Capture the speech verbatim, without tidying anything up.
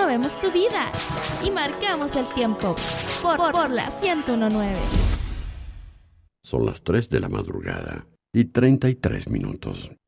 movemos tu vida y marcamos el tiempo por, por, por la ciento uno punto nueve. Son las tres de la madrugada y treinta y tres minutos.